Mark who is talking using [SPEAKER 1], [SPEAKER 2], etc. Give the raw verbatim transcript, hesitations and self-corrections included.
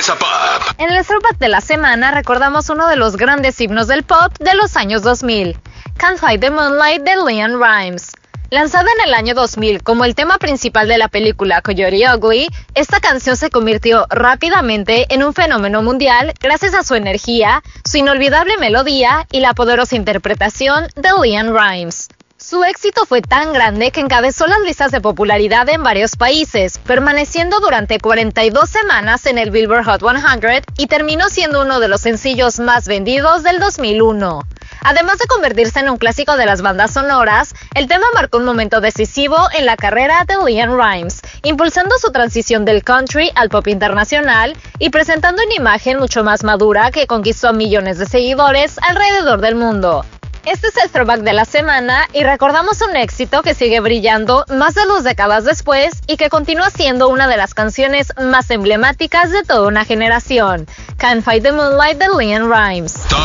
[SPEAKER 1] Up Up.
[SPEAKER 2] En el throwback de la semana recordamos uno de los grandes himnos del pop de los años dos mil, Can't Fight the Moonlight de LeAnn Rimes. Lanzada en el año dos mil como el tema principal de la película Coyote Ugly, esta canción se convirtió rápidamente en un fenómeno mundial gracias a su energía, su inolvidable melodía y la poderosa interpretación de LeAnn Rimes. Su éxito fue tan grande que encabezó las listas de popularidad en varios países, permaneciendo durante cuarenta y dos semanas en el Billboard Hot cien y terminó siendo uno de los sencillos más vendidos del dos mil uno. Además de convertirse en un clásico de las bandas sonoras, el tema marcó un momento decisivo en la carrera de LeAnn Rimes, impulsando su transición del country al pop internacional y presentando una imagen mucho más madura que conquistó a millones de seguidores alrededor del mundo. Este es el throwback de la semana y recordamos un éxito que sigue brillando más de dos décadas después y que continúa siendo una de las canciones más emblemáticas de toda una generación, Can't Fight the Moonlight de LeAnn Rimes.
[SPEAKER 1] Top